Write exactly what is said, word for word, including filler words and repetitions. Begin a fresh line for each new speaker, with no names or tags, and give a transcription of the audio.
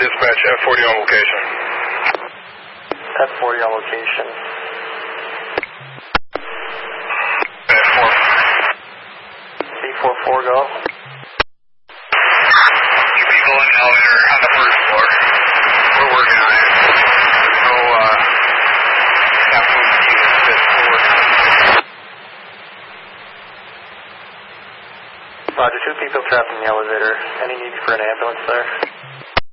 dispatch, F forty on location.
F forty on location.
F four.
C four four, go.
Two people in the elevator on the first floor. We're working on it. No, uh, not moving either. Just we're working on it.
Roger, two people trapped in the elevator. Any need for an ambulance there?